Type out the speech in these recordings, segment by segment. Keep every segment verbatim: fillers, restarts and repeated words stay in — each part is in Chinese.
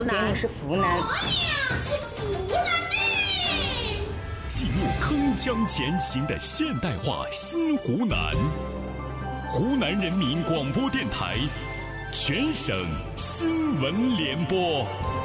给你是湖南。 记录铿锵前行的现代化新湖南，湖南人民广播电台全省新闻联播。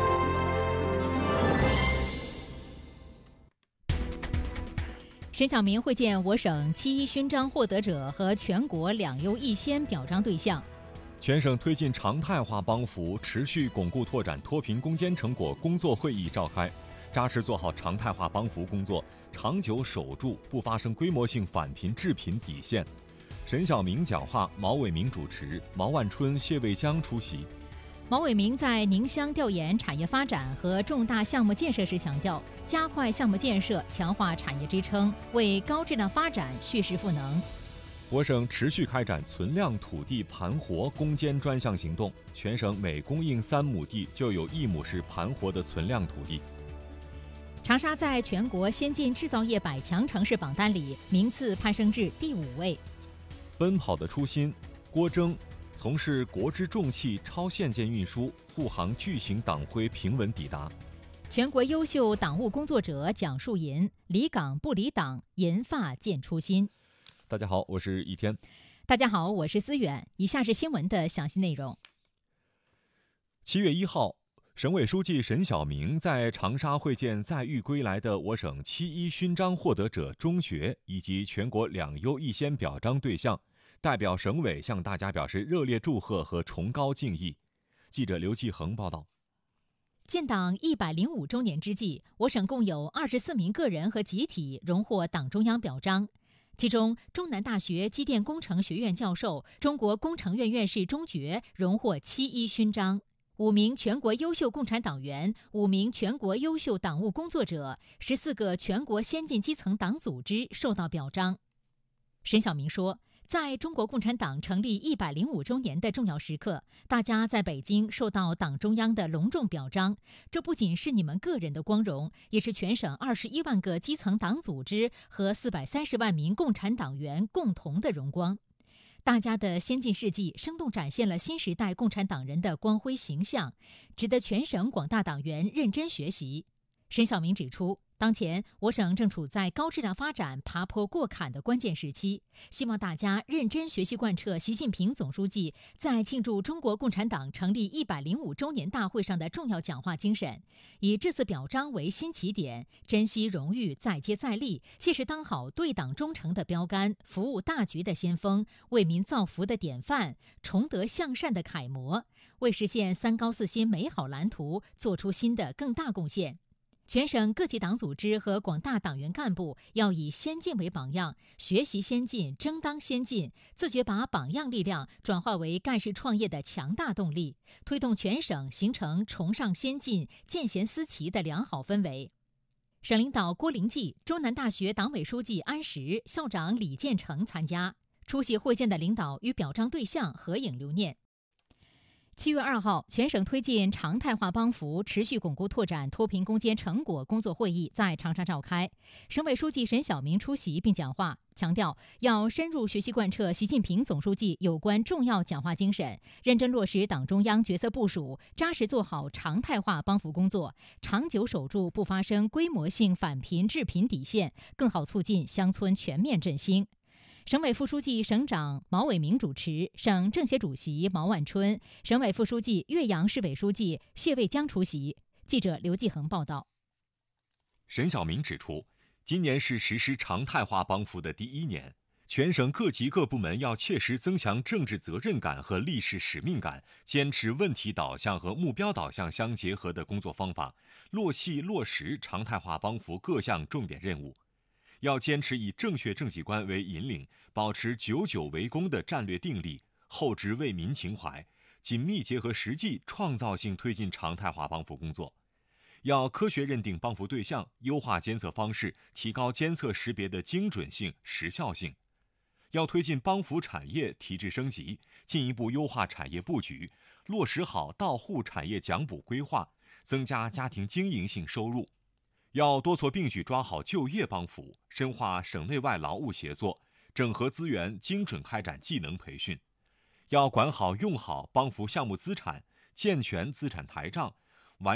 沈晓明会见我省七一勋章获得者和全国两优一先表彰对象。 全省推进常态化帮扶，持续巩固拓展脱贫攻坚成果工作会议召开，扎实做好常态化帮扶工作，长久守住不发生规模性返贫致贫底线。沈晓明讲话，毛伟明主持，毛万春、谢卫江出席。 毛伟明在宁乡调研产业发展和重大项目建设时强调，加快项目建设，强化产业支撑，为高质量发展蓄势赋能。 我省持续开展存量土地盘活攻坚专项行动，全省每供应三亩地就有一亩是盘活的存量土地。 长沙在全国先进制造业百强城市榜单里名次攀升至第五位。 奔跑的初心，郭征从事国之重器超线件运输，护航巨型党徽平稳抵达。 全国优秀党务工作者蒋树银，离岗不离党，银发见初心。 大家好，我是一天。 大家好，我是思远。以下是新闻的详细内容。 七月一号，省委书记沈晓明在长沙会见载誉归来的我省七一勋章获得者中学以及全国两优一先表彰对象，代表省委向大家表示热烈祝贺和崇高敬意。记者刘继恒报道。 建党一百零五周年之际，我省共有二十四名个人和集体荣获党中央表彰。其中，中南大学机电工程学院教授、中国工程院院士钟爵荣获七一勋章；五名全国优秀共产党员、五名全国优秀党务工作者、十四个全国先进基层党组织受到表彰。沈晓明说，在中国共产党成立一百零五周年的重要时刻，大家在北京受到党中央的隆重表彰，这不仅是你们个人的光荣，也是全省二十一万个基层党组织和四百三十万名共产党员共同的荣光。大家的先进事迹生动展现了新时代共产党人的光辉形象，值得全省广大党员认真学习。沈晓明指出，当前我省正处在高质量发展爬坡过坎的关键时期，希望大家认真学习贯彻习近平总书记在庆祝中国共产党成立一百零五周年大会上的重要讲话精神，以这次表彰为新起点，珍惜荣誉再接再厉，切实当好对党忠诚的标杆，服务大局的先锋，为民造福的典范，崇德向善的楷模，为实现三高四新美好蓝图做出新的更大贡献。全省各级党组织和广大党员干部要以先进为榜样，学习先进，争当先进，自觉把榜样力量转化为干事创业的强大动力，推动全省形成崇尚先进、见贤思齐的良好氛围。省领导郭灵济、中南大学党委书记安石、校长李建成参加。出席会见的领导与表彰对象合影留念。七月二号，全省推进常态化帮扶，持续巩固拓展脱贫攻坚成果工作会议在长沙召开。省委书记沈晓明出席并讲话，强调要深入学习贯彻习近平总书记有关重要讲话精神，认真落实党中央决策部署，扎实做好常态化帮扶工作，长久守住不发生规模性返贫致贫底线，更好促进乡村全面振兴。省委副书记、省长毛伟明主持，省政协主席毛万春、省委副书记、岳阳市委书记谢卫江出席。记者刘继恒报道。 沈晓明指出，今年是实施常态化帮扶的第一年，全省各级各部门要切实增强政治责任感和历史使命感，坚持问题导向和目标导向相结合的工作方法，落细落实常态化帮扶各项重点任务。要坚持以正确政绩观为引领，保持久久为功的战略定力，厚植为民情怀，紧密结合实际，创造性推进常态化帮扶工作。要科学认定帮扶对象，优化监测方式，提高监测识别的精准性、时效性。要推进帮扶产业提质升级，进一步优化产业布局，落实好到户产业奖补规划，增加家庭经营性收入。要多措并举抓好就业帮扶，深化省内外劳务协作，整合资源，精准开展技能培训。要管好用好帮扶项目资产，健全资产台账，